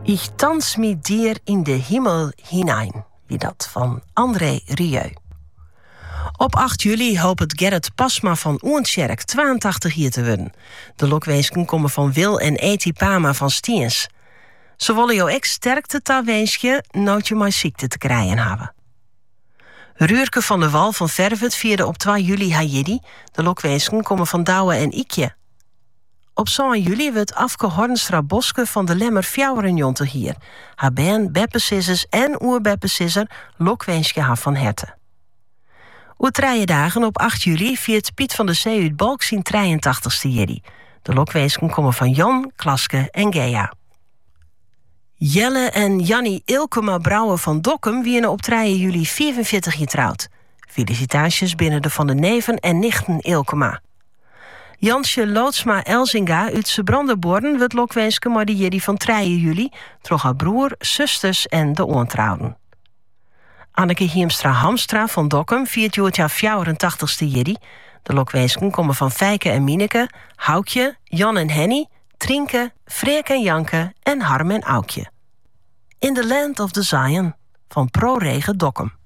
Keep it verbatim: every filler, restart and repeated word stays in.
Ich tanz mit dir in de Himmel hinein. Wie dat van André Rieu. Op acht juli hoopt Gerrit Pasma van Oentjerk tweeëntachtig jaar te worden. De lokweesken komen van Wil en Eti Pama van Stiens. Ze willen jou ook sterkte taweesje nooit je maar ziekte te krijgen hebben. Ruurke van de Wal van Vervet vierde op twee juli Hayidi. De lokweesken komen van Douwe en Ikje. Op zo'n juli wordt Afke Hornstra Boske van de Lemmer Fjouwerenjonte hier. Haar band Beppe Sissers en oer Beppe Sisser lokwensje haar van Herten. Oer drie dagen op acht juli viert Piet van de Zee uit Balk zijn drieëntachtigste jiddy. De lokweesken komen van Jan, Klaske en Gea. Jelle en Jannie Ilkema Brouwer van Dokkum wieren op drie juli vierenveertig jaar trouwd. Felicitaties binnen de van de neven en nichten Ilkema. Jansje Loodsma Elzinga uit Sebrandeborden wordt lokweesken maar de jiddy van drie juli, troch haar broer, zusters en de ontrouwden. Anneke Hiemstra Hamstra van Dokkum viert joort haar vijfentachtigste jiddy. De lokweesken komen van Fijke en Mineke, Houkje, Jan en Henny, Trinke, Freek en Janke en Harm en Aukje. In the Land of the Zion van ProRegen Dokkum.